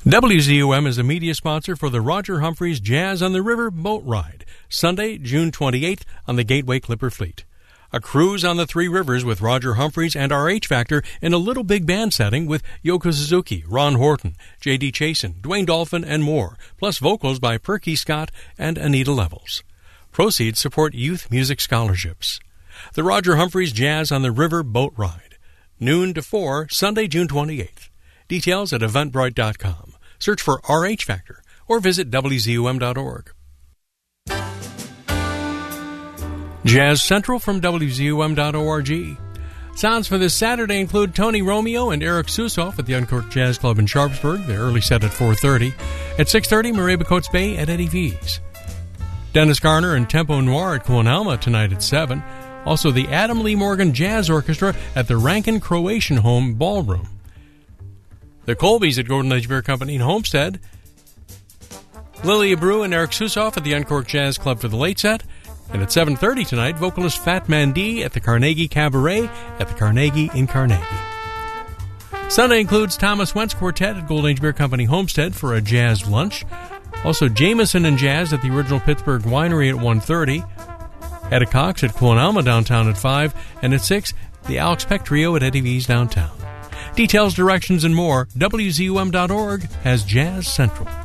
WZUM is a media sponsor for the Roger Humphreys Jazz on the River boat ride, Sunday, June 28th on the Gateway Clipper Fleet. A cruise on the three rivers with Roger Humphreys and RH Factor in a little big band setting with Yoko Suzuki, Ron Horton, J.D. Chasen, Dwayne Dolphin, and more, plus vocals by Perky Scott and Anita Levels. Proceeds support youth music scholarships. The Roger Humphreys Jazz on the River boat ride, noon to 4, Sunday, June 28th. Details at eventbrite.com. Search for RH Factor or visit WZUM.org. Jazz Central from WZUM.org. Sounds for this Saturday include Tony Romeo and Eric Susoff at the Uncorked Jazz Club in Sharpsburg. Their early set at 4:30. At 6:30, Mareeba Coates Bay at Eddie V's. Dennis Garner and Tempo Noir at Quonalma tonight at 7. Also, the Adam Lee Morgan Jazz Orchestra at the Rankin Croatian Home Ballroom. The Colbys at Golden Age Beer Company in Homestead. Lilia Brew and Eric Susoff at the Uncorked Jazz Club for the late set. And at 7:30 tonight, vocalist Fat Man D at the Carnegie Cabaret at the Carnegie in Carnegie. Sunday includes Thomas Wentz Quartet at Golden Age Beer Company Homestead for a jazz lunch. Also, Jameson and Jazz at the Original Pittsburgh Winery at 1:30. Etta Cox at Quonalma downtown at 5. And at 6, the Alex Peck Trio at Eddie V's downtown. Details, directions, and more, WZUM.org has Jazz Central.